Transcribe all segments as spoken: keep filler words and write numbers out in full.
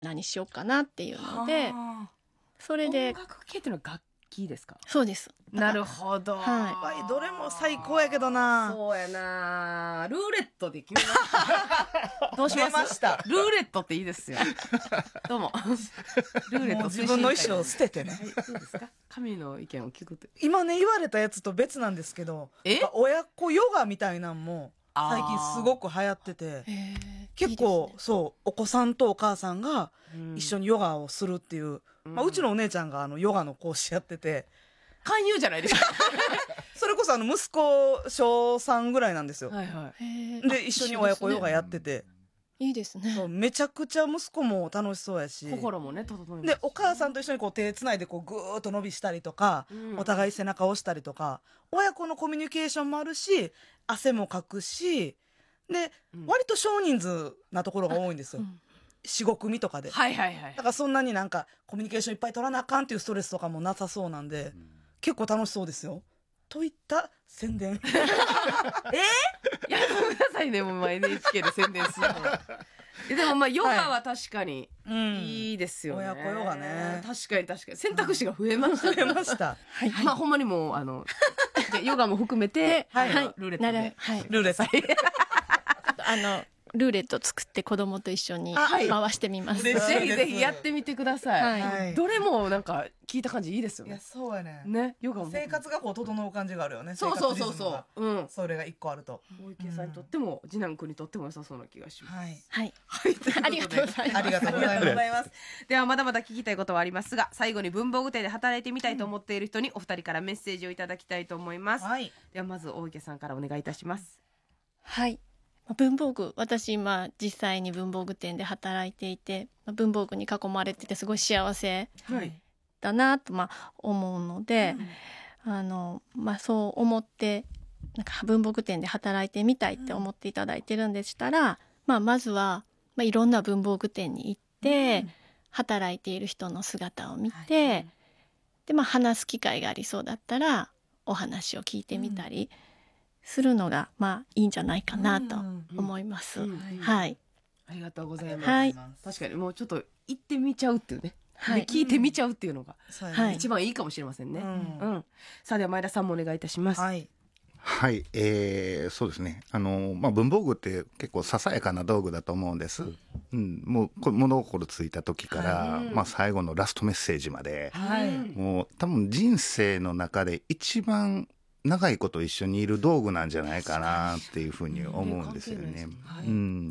何しようかなっていうので、それで音楽系っていうのは楽器ですか？ そうです。 なるほど、 はい、 どれも最高やけどな。 そうやな。ルーレットで決めましたどうします？ 出ました。 ルーレットっていいですよどうもルーレットもう自分の意思を捨ててね、 はい、どうですか？神の意見を聞くって。 今ね言われたやつと別なんですけど、 え親子ヨガみたいなんも最近すごく流行ってて、結構いい、ね、そうお子さんとお母さんが一緒にヨガをするっていう、うん、まあ、うちのお姉ちゃんがあのヨガの講師やってて、 勧誘じゃないですかそれこそあの息子小さんぐらいなんですよ、 はいはい、 で一緒に親子ヨガやってて、 いいですね。 めちゃくちゃ息子も楽しそうやし、 心もね整います。 でお母さんと一緒にこう手つないでこうぐーっと伸びしたりとか、うん、お互い背中を押したりとか、親子のコミュニケーションもあるし汗もかくしで、うん、割と少人数なところが多いんですよ、うん、よん、ご組とかで、はいはいはい、だからそんなになんかコミュニケーションいっぱい取らなあかんっていうストレスとかもなさそうなんで、うん、結構楽しそうですよといった宣伝えー、 やめてくださいね、もう エヌエイチケー で宣伝するのでもまあヨガは確かにいいですよね、 はい、うん、親子ヨガね、 確かに確かに選択肢が増えました、ね、 増えました、 はい、まあほんまにもうあのヨガも含めて、はい、ルーレットで、 はい、 ルーレットあのルーレット作って子供と一緒に回してみます。 ぜひぜひやってみてください、はい、どれもなんか聞いた感じいいですよね。 いやそうやね、 ね、ヨガも生活がこう整う感じがあるよね。 そうそうそうそう、うん、 それが一個あると大池さんにとっても、うん、次男君にとっても良さそうな気がします。 はいはい、 はい、 ありがとうございます。 ありがとうございますではまだまだ聞きたいことはありますが、最後に文房具店で働いてみたいと思っている人にお二人からメッセージをいただきたいと思います、はい、ではまず大池さんからお願いいたします。 はい、文房具、私今実際に文房具店で働いていて、文房具に囲まれててすごい幸せだなとまあ思うので、うん、あのまあ、そう思ってなんか文房具店で働いてみたいって思っていただいてるんでしたら、うん、まあ、まずは、まあ、いろんな文房具店に行って、うん、働いている人の姿を見て、はい、でまあ、話す機会がありそうだったらお話を聞いてみたり、うん、するのがまあいいんじゃないかなと思います、うんうん、はい、 ありがとうございます、 はい、 確かにもうちょっと行ってみちゃうっていうね、はい、聞いてみちゃうっていうのが、うん、一番いいかもしれませんね、うんうん、さあでは前田さんもお願いいたします。 はい、はい、えー、そうですね、あの、まあ、文房具って結構ささやかな道具だと思うんです、うん、もう物心ついた時から、はい、まあ、最後のラストメッセージまで、はい、もう多分人生の中で一番長いこと一緒にいる道具なんじゃないかなっていうふうに思うんですよね。うん、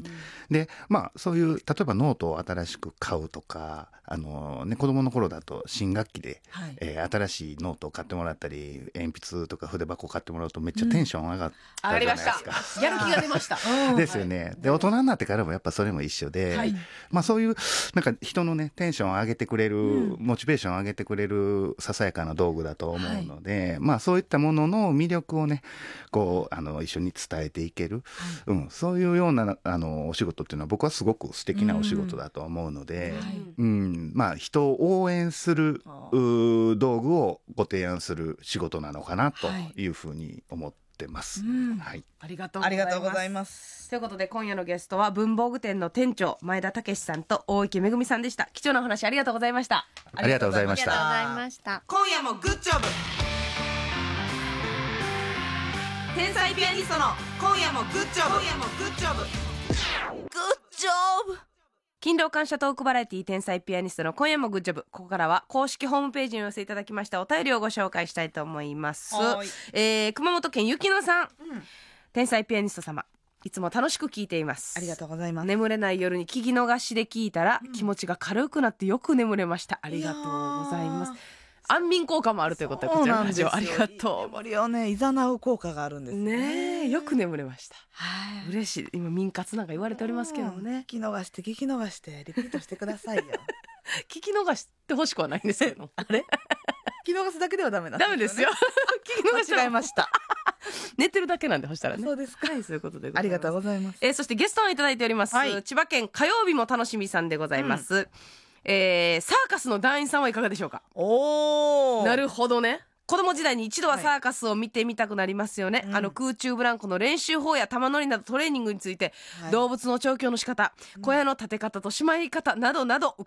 でまあそういう例えばノートを新しく買うとか、あのね、子供の頃だと新学期で、はい、えー、新しいノートを買ってもらったり鉛筆とか筆箱買ってもらうとめっちゃテンション上がったじゃないですか、 うん、やる気が出ましたですよね。で大人になってからもやっぱそれも一緒で、はい、まあ、そういうなんか人のねテンションを上げてくれる、うん、モチベーションを上げてくれるささやかな道具だと思うので、はい、まあそういったものの魅力をねこうあの一緒に伝えていける、はい、うん、そういうようなあのお仕事っていうのは僕はすごく素敵なお仕事だと思うので、うん、うん、まあ、人を応援する道具をご提案する仕事なのかなというふうに思ってます、はいはい、 ありがとうございます。ということで今夜のゲストは文房具店の店長前田武さんと大池めぐみさんでした。貴重なお話ありがとうございました。 ありがとうございました。 ありがとうございました。 今夜もグッジョブ、天才ピアニストの今夜もグッジョブ、今夜もグッジョブ、グッジョブ。勤労感謝トークバラエティ天才ピアニストの今夜もグッジョブ。ここからは公式ホームページにお寄せいただきましたお便りをご紹介したいと思います。えー、熊本県ゆきのさん、うん、天才ピアニスト様、いつも楽しく聞いています。 ありがとうございます。 眠れない夜に聞き逃しで聞いたら、うん、気持ちが軽くなってよく眠れました。ありがとうございます。安眠効果もあるということで、こちらのラジオありがとう。 眠りをねいざなう効果があるんですね。 ね、よく眠れました。はい、嬉しい。今眠活なんか言われておりますけどもね。 聞き逃して聞き逃してリピートしてくださいよ。 聞き逃してほしくはないんですけど。あれ？ 聞き逃すだけではダメなんですよね。 ダメですよ。聞き逃し間違えました。 寝てるだけなんでほしたらね。 そうですか。 はい、そういうことでございます。 ありがとうございます。 えー、そしてゲストをいただいております、はい、千葉県火曜日も楽しみさんでございます。うん、えー、サーカスの団員さんはいかがでしょうか。 おー、 なるほどね。子供時代に一度はサーカスを見てみたくなりますよね、はい、あの空中ブランコの練習法や玉乗りなどトレーニングについて、はい、動物の調教の仕方、うん、小屋の建て方としまい方などなど受